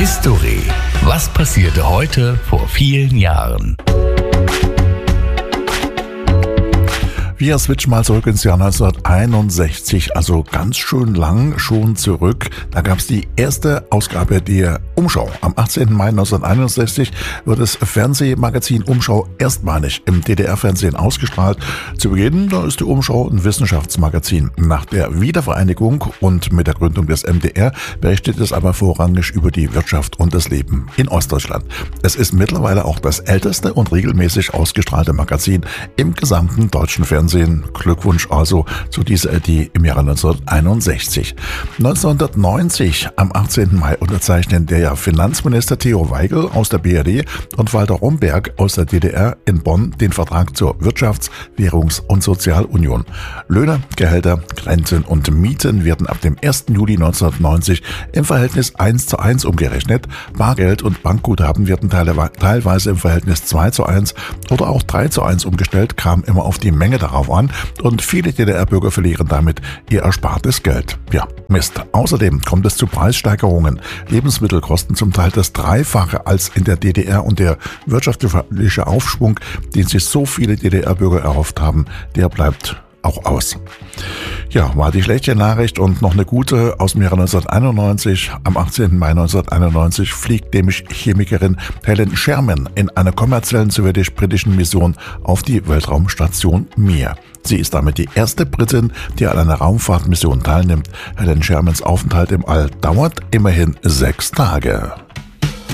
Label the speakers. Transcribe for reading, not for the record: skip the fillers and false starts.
Speaker 1: History. Was passierte heute vor vielen Jahren?
Speaker 2: Wir switchen mal zurück ins Jahr 1961, also ganz schön lang schon zurück. Da gab es die erste Ausgabe der Umschau. Am 18. Mai 1961 wird das Fernsehmagazin Umschau erstmalig im DDR-Fernsehen ausgestrahlt. Zu Beginn da ist die Umschau ein Wissenschaftsmagazin. Nach der Wiedervereinigung und mit der Gründung des MDR berichtet es aber vorrangig über die Wirtschaft und das Leben in Ostdeutschland. Es ist mittlerweile auch das älteste und regelmäßig ausgestrahlte Magazin im gesamten deutschen Fernsehen. Glückwunsch also zu dieser Idee im Jahre 1961. 1990 am 18. Mai unterzeichnen der Finanzminister Theo Weigel aus der BRD und Walter Romberg aus der DDR in Bonn den Vertrag zur Wirtschafts-, Währungs- und Sozialunion. Löhne, Gehälter, Renten und Mieten werden ab dem 1. Juli 1990 im Verhältnis 1:1 umgerechnet. Bargeld und Bankguthaben werden teilweise im Verhältnis 2:1 oder auch 3:1 umgestellt, kam immer auf die Menge darauf an und viele DDR-Bürger verlieren damit ihr erspartes Geld. Ja, Mist. Außerdem kommt es zu Preissteigerungen. Lebensmittel kosten zum Teil das Dreifache als in der DDR und der wirtschaftliche Aufschwung, den sich so viele DDR-Bürger erhofft haben, der bleibt auch aus. Ja, war die schlechte Nachricht und noch eine gute aus dem Jahre 1991. Am 18. Mai 1991 fliegt nämlich Chemikerin Helen Sherman in einer kommerziellen sowjetisch-britischen Mission auf die Weltraumstation Mir. Sie ist damit die erste Britin, die an einer Raumfahrtmission teilnimmt. Helen Shermans Aufenthalt im All dauert immerhin 6 Tage.